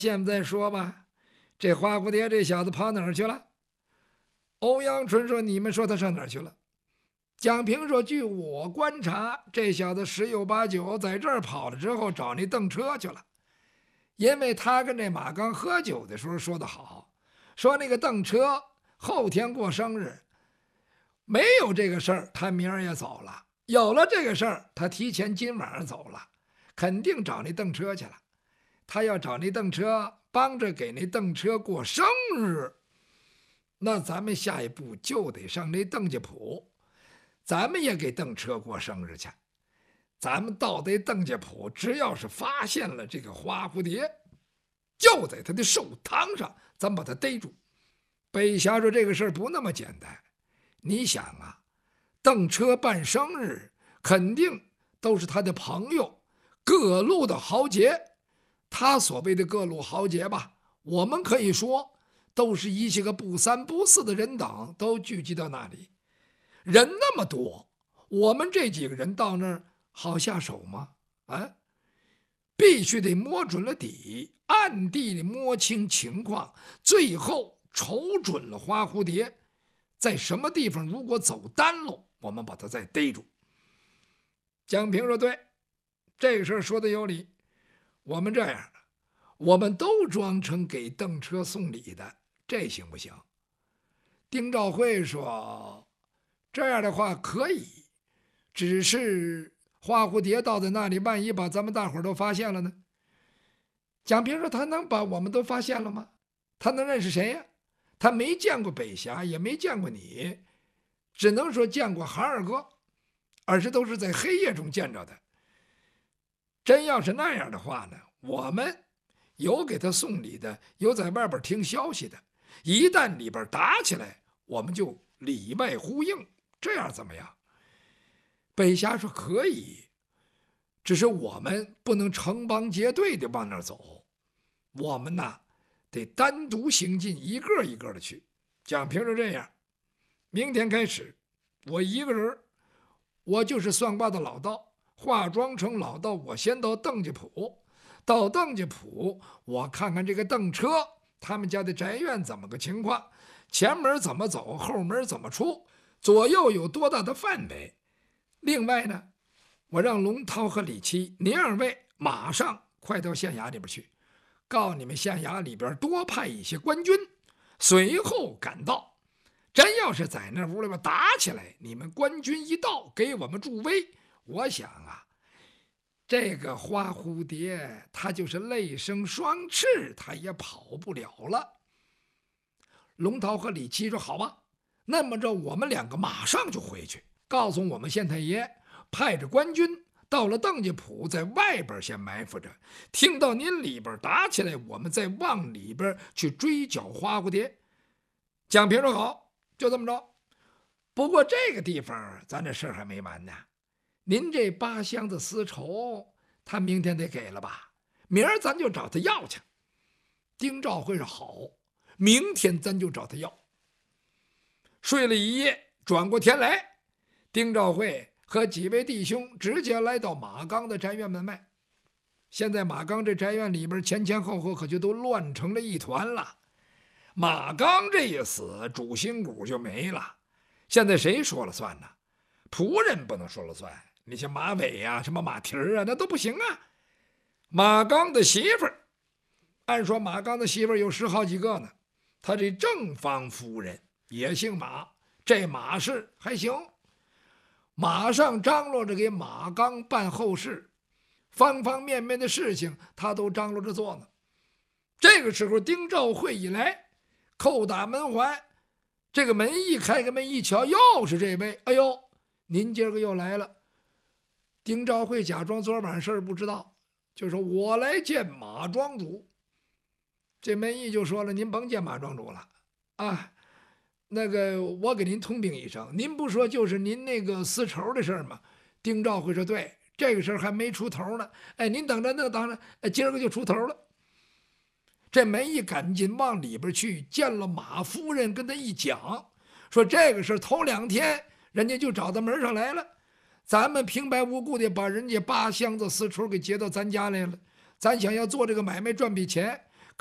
现在说吧，这花蝴蝶这小子跑哪儿去了？欧阳春说：“你们说他上哪儿去了？”蒋平说：“据我观察，这小子十有八九在这儿跑了之后找那邓车去了，因为他跟这马刚喝酒的时候说得好，说那个邓车后天过生日，没有这个事儿，他明儿也走了；有了这个事儿，他提前今晚上走了，肯定找那邓车去了。他要找那邓车，帮着给那邓车过生日。那咱们下一步就得上那邓家铺，咱们也给邓车过生日去。咱们到那邓家铺，只要是发现了这个花蝴蝶，就在他的寿堂上，咱把他逮住。”北侠说：“这个事儿不那么简单。你想啊，邓车办生日，肯定都是他的朋友，各路的豪杰。他所谓的各路豪杰吧，我们可以说都是一些个不三不四的人等都聚集到那里，人那么多，我们这几个人到那儿好下手吗？啊，必须得摸准了底，暗地里摸清情况，最后瞅准了花蝴蝶在什么地方，如果走单路，我们把他再逮住。”蒋平说：“对，这个事儿说的有理。我们这样，我们都装成给邓车送礼的，这行不行？”丁兆会说：“这样的话可以，只是花蝴蝶到在那里，万一把咱们大伙儿都发现了呢？”蒋平说：“他能把我们都发现了吗？他能认识谁呀？他没见过北侠，也没见过你，只能说见过韩二哥，而且都是在黑夜中见着的。真要是那样的话呢，我们有给他送礼的，有在外边听消息的，一旦里边打起来，我们就里外呼应，这样怎么样？”北侠说：“可以，只是我们不能成帮结队的往那儿走，我们呐得单独行进，一个一个的去。”蒋平说：“这样，明天开始，我一个人，我就是算卦的老道，化妆成老道，我先到邓家铺。到邓家铺，我看看这个邓车他们家的宅院怎么个情况，前门怎么走，后门怎么出，左右有多大的范围。另外呢，我让龙涛和李七，您二位马上快到县衙里边去，告你们县衙里边多派一些官军，随后赶到。真要是在那屋里边打起来，你们官军一到，给我们助威。我想啊，这个花蝴蝶它就是泪生双翅，它也跑不了了。”龙涛和李七说：“好吧，那么着我们两个马上就回去，告诉我们县太爷，派着官军到了邓家铺，在外边先埋伏着，听到您里边打起来，我们再往里边去追剿花蝴蝶。”蒋平说：“好，就这么着。不过这个地方咱这事儿还没完呢，您这8箱子丝绸，他明天得给了吧？明儿咱就找他要去。”丁兆会说：“好，明天咱就找他要。”睡了一夜，转过天来，丁兆会和几位弟兄直接来到马刚的宅院门外。现在马刚这宅院里边前前后后可就都乱成了一团了。马刚这一死，主心骨就没了。现在谁说了算呢？仆人不能说了算，那些马尾呀、什么马蹄儿啊，那都不行啊。马刚的媳妇儿，按说马刚的媳妇儿有10好几个呢。他这正房夫人也姓马，这马氏还行，马上张罗着给马刚办后事，方方面面的事情他都张罗着做呢。这个时候丁兆会一来，叩打门环，这个门一开，个门一瞧，又是这位。哎呦，您今儿个又来了。丁兆会假装昨晚事儿不知道，就说：“我来见马庄主。”这门一就说了：“您甭见马庄主了啊，那个我给您通禀一声，您不说就是您那个丝绸的事儿吗？”丁兆会说：“对，这个事儿还没出头呢。哎，您等着，那等着，今儿个就出头了。”这门一赶紧往里边去，见了马夫人，跟他一讲，说这个事头2天人家就找到门上来了，咱们平白无故的把人家8箱子丝绸给劫到咱家来了，咱想要做这个买卖赚笔钱，